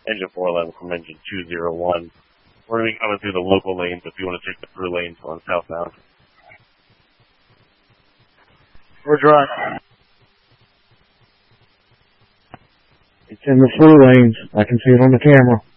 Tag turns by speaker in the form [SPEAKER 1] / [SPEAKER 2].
[SPEAKER 1] engine 411 from engine 201. We're going to be coming through the local lanes if you want to take the through lanes on southbound.
[SPEAKER 2] We're dry.
[SPEAKER 3] It's in the through lanes. I can see it on the camera.